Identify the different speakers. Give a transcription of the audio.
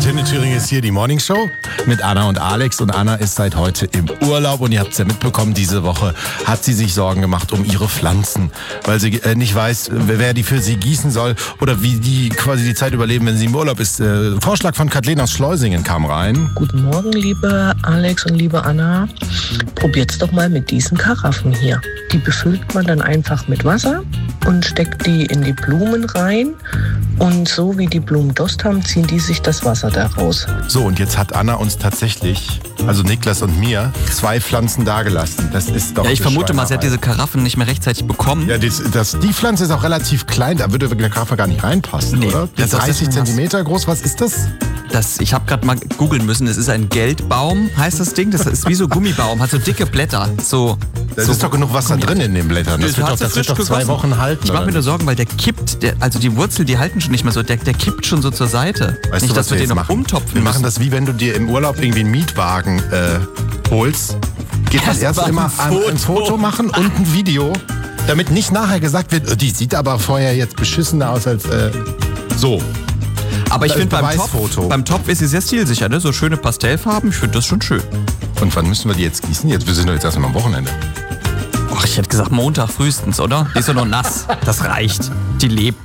Speaker 1: Antenne Thüringen ist hier die Morning Show mit Anna und Alex. Und Anna ist seit heute im Urlaub und ihr habt es ja mitbekommen, diese Woche hat sie sich Sorgen gemacht um ihre Pflanzen, weil sie nicht weiß, wer die für sie gießen soll oder wie die quasi die Zeit überleben, wenn sie im Urlaub ist. Vorschlag von Kathleen aus Schleusingen kam rein.
Speaker 2: Guten Morgen, liebe Alex und liebe Anna. Probiert's doch mal mit diesen Karaffen hier. Die befüllt man dann einfach mit Wasser und steckt die in die Blumen rein. Und so wie die Blumen Durst haben, ziehen die sich das Wasser da raus.
Speaker 1: So, und jetzt hat Anna uns tatsächlich, also Niklas und mir, 2 Pflanzen dagelassen. Das ist doch.
Speaker 3: Ja, ich vermute mal, sie hat diese Karaffen nicht mehr rechtzeitig bekommen.
Speaker 1: Ja, die Pflanze ist auch relativ klein, da würde eine Karaffe gar nicht reinpassen,
Speaker 3: Nee,
Speaker 1: oder? Die ist 30 Zentimeter groß, was ist das?
Speaker 3: Ich habe gerade mal googeln müssen, es ist ein Geldbaum, heißt das Ding. Das ist wie so Gummibaum, hat so dicke Blätter.
Speaker 1: Da ist doch genug Wasser drin in den Blättern. Das wird doch 2 Wochen halten.
Speaker 3: Ich mache mir nur Sorgen, weil der kippt, also die Wurzel, die halten schon nicht mehr so, der kippt schon so zur Seite.
Speaker 1: Weißt
Speaker 3: nicht,
Speaker 1: du, was
Speaker 3: dass wir den noch
Speaker 1: machen?
Speaker 3: umtopfen
Speaker 1: Wir
Speaker 3: müssen.
Speaker 1: machen das wie wenn du dir im Urlaub irgendwie einen Mietwagen holst. Geht das erst immer ein Foto machen und ein Video, damit nicht nachher gesagt wird, die sieht aber vorher jetzt beschissener aus als so.
Speaker 3: Aber ich finde,
Speaker 1: Beweisfoto.
Speaker 3: beim Topf ist sie sehr stilsicher, ne? So schöne Pastellfarben, ich finde das schon schön.
Speaker 1: Und wann müssen wir die jetzt gießen? Wir sind doch jetzt erstmal am Wochenende.
Speaker 3: Ach, ich hätte gesagt Montag frühestens, oder? Die ist doch noch nass. Das reicht. Die lebt.